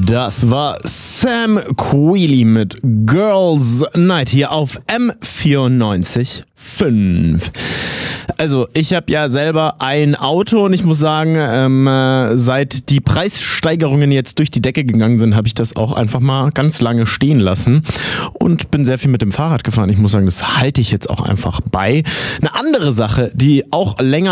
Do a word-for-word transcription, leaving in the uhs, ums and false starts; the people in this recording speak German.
Das war Sam Quealy mit Girls Night hier auf M vierundneunzig Komma fünf. Also ich habe ja selber ein Auto und ich muss sagen, ähm, seit die Preissteigerungen jetzt durch die Decke gegangen sind, habe ich das auch einfach mal ganz lange stehen lassen und bin sehr viel mit dem Fahrrad gefahren. Ich muss sagen, das halte ich jetzt auch einfach bei. Eine andere Sache, die auch länger